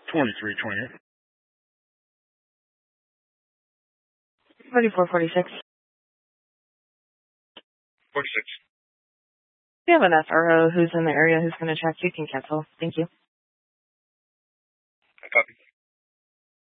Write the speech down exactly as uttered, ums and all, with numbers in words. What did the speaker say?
twenty-three twenty-eight. forty-four forty-six. forty-six. We have an S R O who's in the area who's going to check. You can cancel. Thank you. I copy.